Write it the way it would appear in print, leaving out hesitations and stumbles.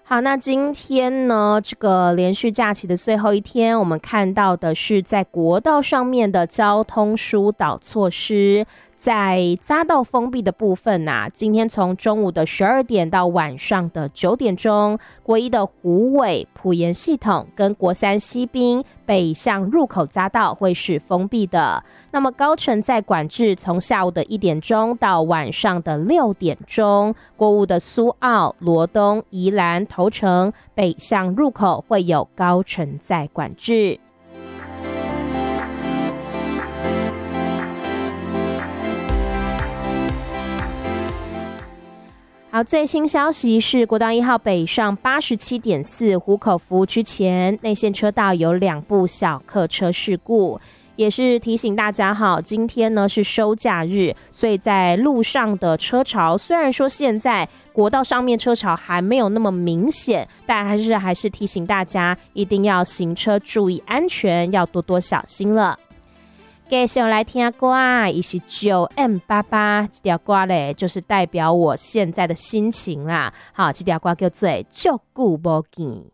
好，那今天呢，这个连续假期的最后一天，我们看到的是在国道上面的交通疏导措施。在匝道封闭的部分啊，今天从中午的12点到晚上的9点钟，国一的虎尾、埔盐系统跟国三西滨北向入口匝道会是封闭的。那么高乘载管制从下午的1点钟到晚上的6点钟，国五的苏澳、罗东、宜兰、头城北向入口会有高乘载管制。好，最新消息是国道1号北上87.4湖口服务区前内线车道有2部小客车事故，也是提醒大家哈，今天呢是收假日，所以在路上的车潮虽然说现在国道上面车潮还没有那么明显，但还是提醒大家一定要行车注意安全，要多多小心了。继续来听歌啊，也是9M88这条歌嘞，就是代表我现在的心情啦。好，这条歌叫做《足久无见》。